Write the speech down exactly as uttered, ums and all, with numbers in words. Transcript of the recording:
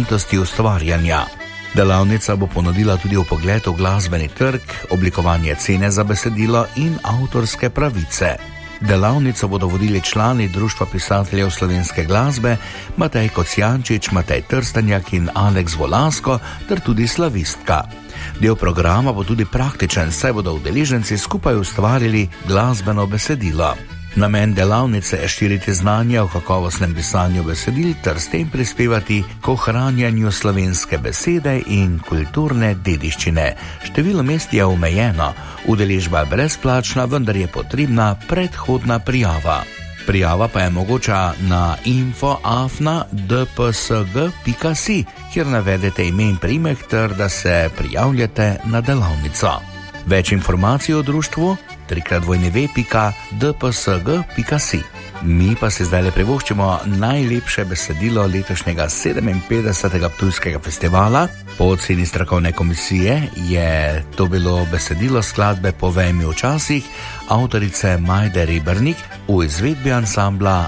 zakonitosti ustvarjanja. Delavnica bo ponudila tudi vpogled v glasbeni trg, oblikovanje cene za besedilo in avtorske pravice. Delavnico bodo vodili člani Društva pisateljev slovenske glasbe Matej Kocijančič, Matej Trstenjak in Aleks Volasko ter tudi slavistka. Del programa bo tudi praktičen, saj bodo udeleženci skupaj ustvarili glasbeno besedilo. Namen delavnice je širiti znanje o kakovostnem pisanju besedil ter s tem prispevati k ohranjanju slovenske besede in kulturne dediščine. Število mest je omejeno, udeležba je brezplačna, vendar je potrebna predhodna prijava. Prijava pa je mogoča na info afna d p s g pika si, kjer navedete ime in priimek ter da se prijavljate na delavnico. Več informacij o društvu trikrat v w pika d p s g pika si. Mi pa se zdaj le privoščimo najlepše besedilo letošnjega sedeminpetdesetega Ptujskega festivala. Po oceni strokovne komisije je to bilo besedilo skladbe Povej mi včasih avtorice Majde Rebernik v izvedbi ansambla